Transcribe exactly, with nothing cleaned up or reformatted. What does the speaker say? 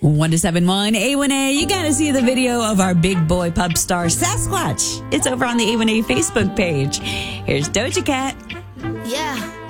one oh seven point one A one A. You got to see the video of our big boy pub star Sasquatch. It's over on the A one A Facebook page. Here's Doja Cat. Yeah.